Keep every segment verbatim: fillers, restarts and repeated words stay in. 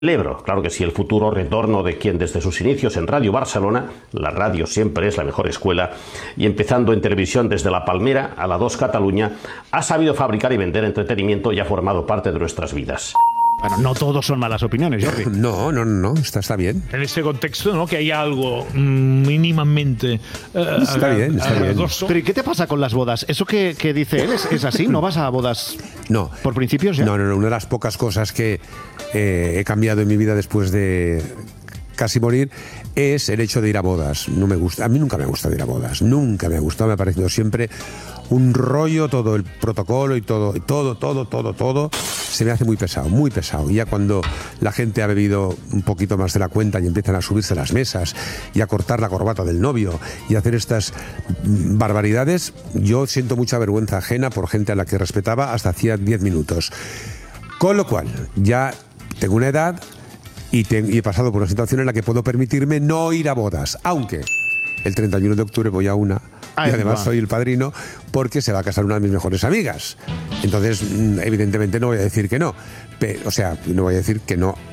Celebro, claro que sí, el futuro retorno de quien desde sus inicios en Radio Barcelona, la radio siempre es la mejor escuela, y empezando en televisión desde La Palmera a la dos Cataluña, ha sabido fabricar y vender entretenimiento y ha formado parte de nuestras vidas. Bueno, no todos son malas opiniones, Jordi. No, no, no, está, está bien. En este contexto, ¿no? Que hay algo mmm, mínimamente eh, está bien, está bien. Pero ¿y qué te pasa con las bodas? ¿Eso que, que dice él es, es así? ¿No vas a bodas no. por principios ya? No, no, no. Una de las pocas cosas que eh, he cambiado en mi vida después de casi morir es el hecho de ir a bodas. No me gusta, a mí nunca me ha gustado ir a bodas. Nunca me ha gustado, me ha parecido siempre un rollo, todo el protocolo y todo, y todo, todo, todo, todo. Se me hace muy pesado, muy pesado. Y ya cuando la gente ha bebido un poquito más de la cuenta y empiezan a subirse a las mesas y a cortar la corbata del novio y a hacer estas barbaridades, yo siento mucha vergüenza ajena por gente a la que respetaba hasta hacía diez minutos. Con lo cual, ya tengo una edad y, te, y he pasado por una situación en la que puedo permitirme no ir a bodas, aunque el treinta y uno de octubre voy a una. Y además soy el padrino porque se va a casar una de mis mejores amigas. Entonces, evidentemente no voy a decir que no. Pero, o sea, no voy a decir que no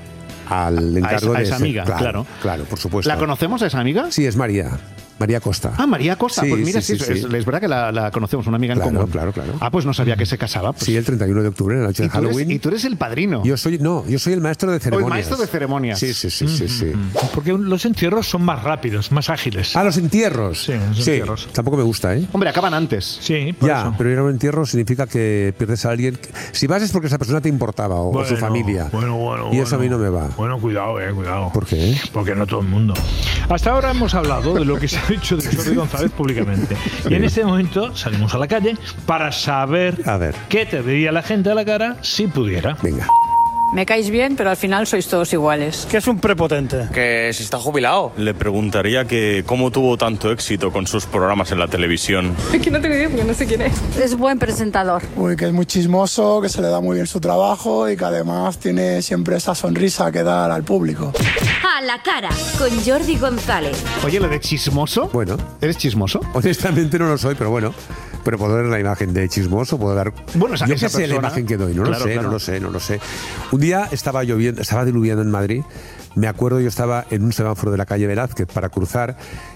al encargo a esa, a esa de amiga, claro, claro. Claro, por supuesto. ¿La conocemos a esa amiga? Sí, es María. María Costa. Ah, María Costa. Sí, pues mira, sí, sí, sí, sí. Es, es verdad que la, la conocemos, una amiga en Claro, común. claro, claro. Ah, pues no sabía que se casaba. Pues. Sí, el treinta y uno de octubre, en la noche de Halloween. Eres, y tú eres el padrino. Yo soy, no, yo soy el maestro de ceremonias. O el maestro de ceremonias. Sí, sí, sí, sí, sí. Porque los entierros son más rápidos, más ágiles. Ah, los entierros. Sí, los sí, entierros. Tampoco me gusta, ¿eh? Hombre, acaban antes. Sí, por Ya, eso. pero ir a un entierro significa que pierdes a alguien. Si vas es porque esa persona te importaba o, Bueno, o su familia. Bueno, bueno, y eso bueno. a mí no me va. Bueno, cuidado, eh, cuidado. ¿Por qué? Porque no todo el mundo. Hasta ahora hemos hablado de lo que se ha dicho de Jordi González públicamente. Y en este momento salimos a la calle para saber A ver. qué te diría la gente a la cara si pudiera. Venga. Me caéis bien, pero al final sois todos iguales. Que es un prepotente. Que si está jubilado. Le preguntaría que cómo tuvo tanto éxito con sus programas en la televisión. Es que no tengo idea porque no sé quién es. Es buen presentador. Uy, que es muy chismoso, que se le da muy bien su trabajo y que además tiene siempre esa sonrisa que dar al público. A la cara, con Jordi González. Oye, lo de chismoso. Bueno. ¿Eres chismoso? Honestamente no lo soy, pero bueno. Pero puedo dar la imagen de chismoso, puedo dar... Bueno, esa, yo esa qué sé persona, la imagen que doy, no claro, lo sé, claro. no lo sé, no lo sé. Un día estaba lloviendo, estaba diluviando en Madrid. Me acuerdo, yo estaba en un semáforo de la calle Velázquez para cruzar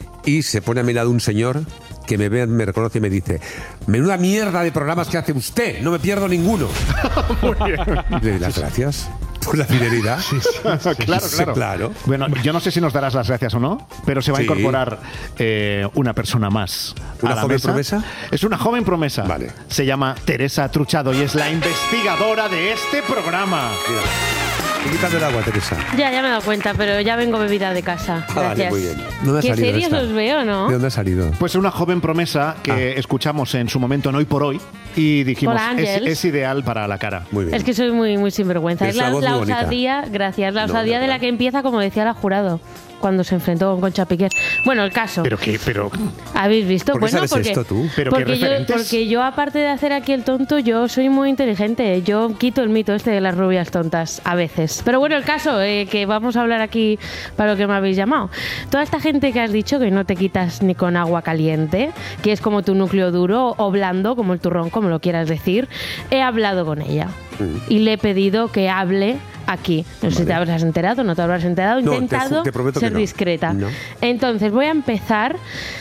y se pone a mi lado un señor que me ve, me reconoce y me dice: menuda mierda de programas que hace usted, no me pierdo ninguno. Muy bien. Y le di las gracias por la fidelidad. Sí, sí, sí, claro, Sí, claro, claro. Bueno, yo no sé si nos darás las gracias o no, pero se va Sí. a incorporar eh, una persona más. ¿Una a la joven mesa. promesa? Es una joven promesa. Vale. Se llama Teresa Truchado y es la investigadora de este programa. Mira, quítame el agua, Teresa. Ya, ya me he dado cuenta, pero ya vengo bebida de casa. Ah, vale, Gracias. muy bien. ¿Dónde ha Qué salido serios esta? os veo, ¿no? ¿De dónde ha salido? Pues una joven promesa que Ah. escuchamos en su momento en Hoy por Hoy y dijimos, Hola, es, Ángels. es ideal para la cara. Muy bien. Es que soy muy, muy sinvergüenza. Tienes Es la, una voz la muy bonita. osadía, gracias, la No, osadía no, de no. la que empieza, como decía la jurado, cuando se enfrentó con Concha Piquer. Bueno, el caso. Pero que, pero ¿Habéis visto? ¿Por qué Bueno, sabes porque, esto tú? Pero qué porque, yo, referentes. porque yo, aparte de hacer aquí el tonto, yo soy muy inteligente. Yo quito el mito este de las rubias tontas a veces. Pero bueno, el caso, eh, que vamos a hablar aquí para lo que me habéis llamado. Toda esta gente que has dicho que no te quitas ni con agua caliente, que es como tu núcleo duro o blando, como el turrón, como lo quieras decir, he hablado con ella. Y le he pedido que hable aquí. No sé si te habrás enterado, no te habrás enterado. He No, te intentado ju- te prometo que ser no. discreta. No. Entonces voy a empezar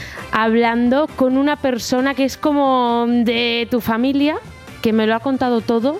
hablando con una persona que es como de tu familia, que me lo ha contado todo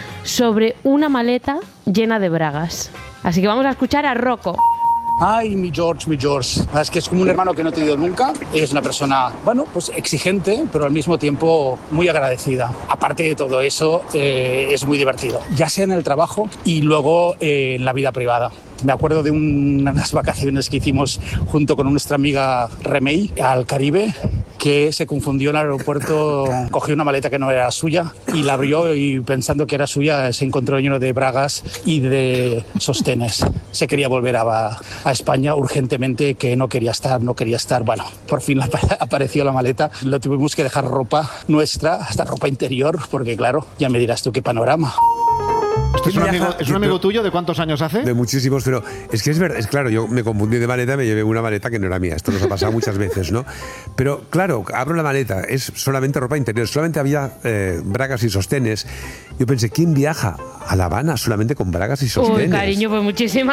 sobre una maleta llena de bragas. Así que vamos a escuchar a Rocco. Ay, mi George, mi George. Es que es como un hermano que no he tenido nunca. Es una persona, bueno, pues exigente, pero al mismo tiempo muy agradecida. Aparte de todo eso, eh, es muy divertido. Ya sea en el trabajo y luego eh, en la vida privada. Me acuerdo de unas vacaciones que hicimos junto con nuestra amiga Remey al Caribe, que se confundió en el aeropuerto, cogió una maleta que no era suya y la abrió y pensando que era suya se encontró lleno de bragas y de sostenes. Se quería volver a, a España urgentemente, que no quería estar, no quería estar. Bueno, por fin apareció la maleta. Lo tuvimos que dejar ropa nuestra, hasta ropa interior, porque claro, ya me dirás tú qué panorama. ¿Este es un, amigo, ¿Es un amigo tuyo de cuántos años hace? De muchísimos, pero es que es verdad, es claro, yo me confundí de maleta, me llevé una maleta que no era mía. Esto nos ha pasado muchas veces, ¿no? Pero claro, abro la maleta, es solamente ropa interior, solamente había eh, bragas y sostenes. Yo pensé, ¿quién viaja a La Habana solamente con bragas y sostenes? Uy, cariño, pues muchísimas